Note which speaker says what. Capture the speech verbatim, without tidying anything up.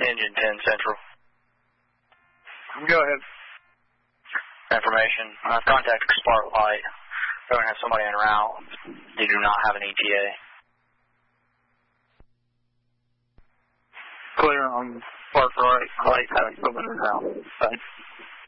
Speaker 1: Engine ten Central.
Speaker 2: Go ahead.
Speaker 1: Information. I've contacted Spark Light. They're going to have somebody en route. They do not have an E T A.
Speaker 2: Clear on Spark Light. Light having somebody en route. Thanks.